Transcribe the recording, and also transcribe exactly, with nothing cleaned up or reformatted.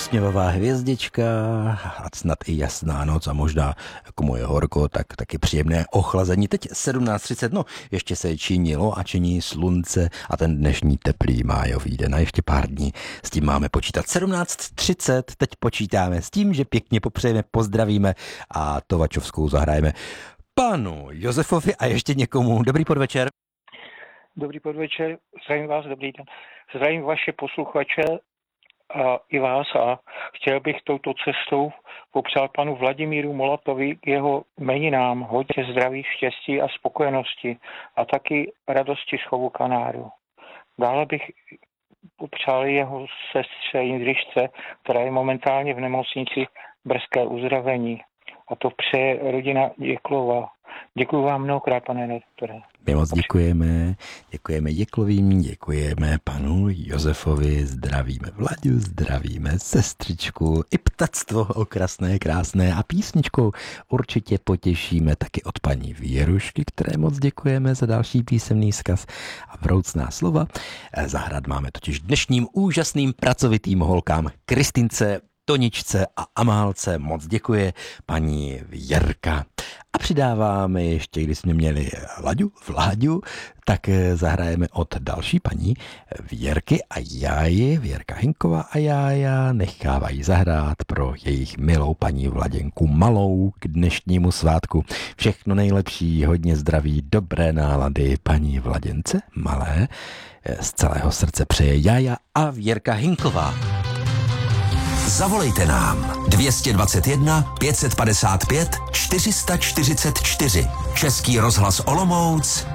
úsměvová hvězdička a snad i jasná noc a možná, komu je horko, tak taky příjemné ochlazení. Teď sedmnáct třicet, no ještě se činilo a činí slunce a ten dnešní teplý májový den a ještě pár dní s tím máme počítat. sedmnáct třicet, teď počítáme s tím, že pěkně popřejeme, pozdravíme a Tovačovskou zahrajeme panu Josefovi a ještě někomu. Dobrý podvečer. Dobrý podvečer, zdravím vás, dobrý den. Zdravím vaše posluchače a i vás a chtěl bych touto cestou popřát panu Vladimíru Molatovi k jeho jmeninám hodně zdraví, štěstí a spokojenosti a taky radosti z chovu kanáru. Dále bych popřál jeho sestře Jindřišce, která je momentálně v nemocnici, brzké uzdravení. A to přeje rodina Děklova. Děkuji vám mnohokrát, pane redaktore. My moc děkujeme, děkujeme Děklovým, děkujeme panu Josefovi, zdravíme Vlaďu, zdravíme sestřičku, i ptactvo okrasné, krásné a písničkou určitě potěšíme taky od paní Věrušky, které moc děkujeme za další písemný vzkaz a vroucná slova. Zahrát máme totiž dnešním úžasným pracovitým holkám Kristýnce, Toničce a Amálce moc děkuje paní Věrka. A přidáváme ještě, když jsme měli Laďu, Vláďu, tak zahrajeme od další paní Věrky a Jáji, Věrka Hinková a Jája nechávají zahrát pro jejich milou paní Vladěnku Malou k dnešnímu svátku. Všechno nejlepší, hodně zdraví, dobré nálady paní Vladěnce Malé. Z celého srdce přeje Jája a Věrka Hinková. Zavolejte nám dvě stě dvacet jedna pět set padesát pět čtyři sta čtyřicet čtyři. Český rozhlas Olomouc,